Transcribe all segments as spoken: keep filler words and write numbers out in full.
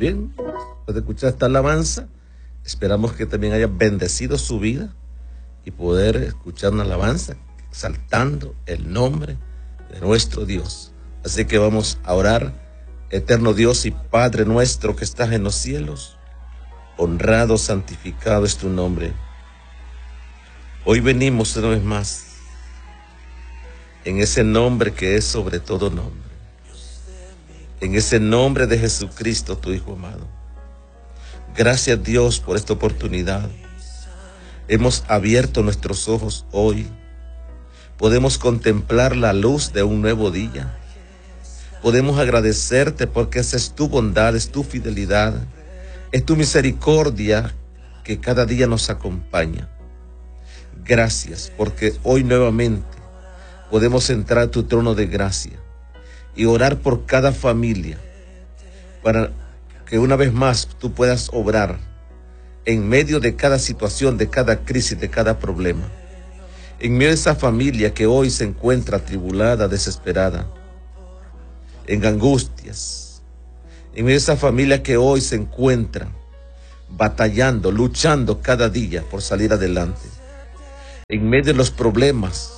Bien, después de escuchar esta alabanza, esperamos que también haya bendecido su vida y poder escuchar una alabanza exaltando el nombre de nuestro Dios. Así que vamos a orar. Eterno Dios y Padre nuestro que estás en los cielos, honrado, santificado es tu nombre. Hoy venimos una vez más en ese nombre que es sobre todo nombre, en ese nombre de Jesucristo, tu Hijo amado. Gracias, Dios, por esta oportunidad. Hemos abierto nuestros ojos hoy. Podemos contemplar la luz de un nuevo día. Podemos agradecerte porque esa es tu bondad, es tu fidelidad, es tu misericordia que cada día nos acompaña. Gracias porque hoy nuevamente podemos entrar a tu trono de gracia y orar por cada familia para que una vez más tú puedas obrar en medio de cada situación, de cada crisis, de cada problema. En medio de esa familia que hoy se encuentra atribulada, desesperada, en angustias, en medio de esa familia que hoy se encuentra batallando, luchando cada día por salir adelante, en medio de los problemas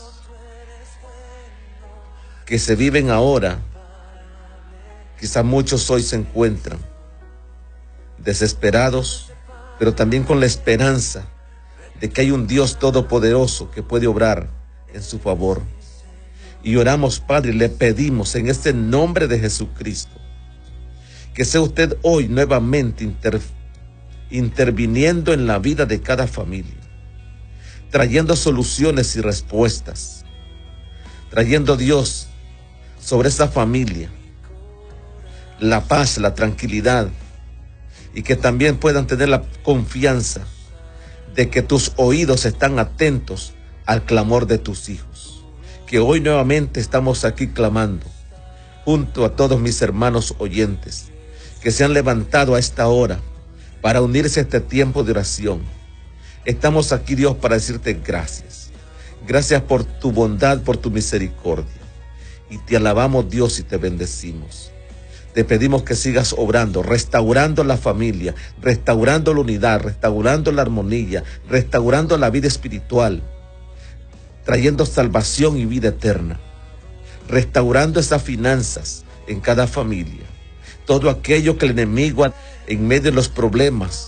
que se viven ahora, quizá muchos hoy se encuentran desesperados, pero también con la esperanza de que hay un Dios todopoderoso que puede obrar en su favor. Y oramos, Padre, y le pedimos en este nombre de Jesucristo, que sea usted hoy nuevamente inter, interviniendo en la vida de cada familia, trayendo soluciones y respuestas, trayendo, Dios, sobre esa familia la paz, la tranquilidad, y que también puedan tener la confianza de que tus oídos están atentos al clamor de tus hijos. Que hoy nuevamente estamos aquí clamando, junto a todos mis hermanos oyentes, que se han levantado a esta hora para unirse a este tiempo de oración. Estamos aquí, Dios, para decirte gracias. Gracias por tu bondad, por tu misericordia. Y te alabamos, Dios, y te bendecimos. Te pedimos que sigas obrando, restaurando la familia, restaurando la unidad, restaurando la armonía, restaurando la vida espiritual, trayendo salvación y vida eterna, restaurando esas finanzas en cada familia. Todo aquello que el enemigo, en medio de los problemas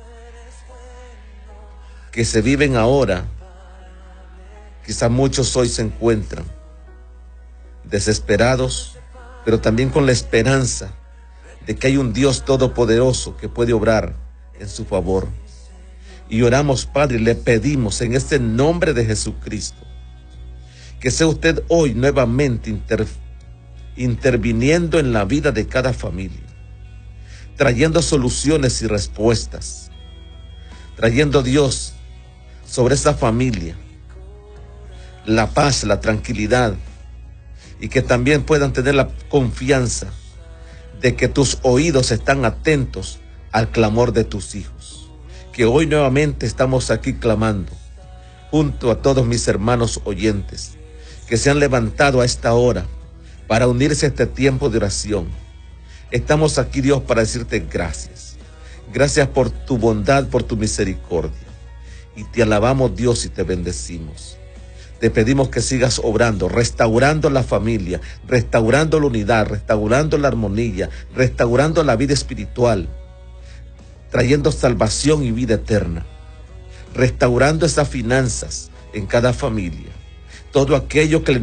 que se viven ahora, quizá muchos hoy se encuentran desesperados, pero también con la esperanza de que hay un Dios todopoderoso que puede obrar en su favor. Y oramos, Padre, y le pedimos en este nombre de Jesucristo, que sea usted hoy nuevamente inter, interviniendo en la vida de cada familia, trayendo soluciones y respuestas, trayendo, Dios, sobre esa familia la paz, la tranquilidad, y que también puedan tener la confianza de que tus oídos están atentos al clamor de tus hijos. Que hoy nuevamente estamos aquí clamando, junto a todos mis hermanos oyentes, que se han levantado a esta hora para unirse a este tiempo de oración. Estamos aquí, Dios, para decirte gracias. Gracias por tu bondad, por tu misericordia. Y te alabamos, Dios, y te bendecimos. Te pedimos que sigas obrando, restaurando la familia, restaurando la unidad, restaurando la armonía, restaurando la vida espiritual, trayendo salvación y vida eterna, restaurando esas finanzas en cada familia. Todo aquello que el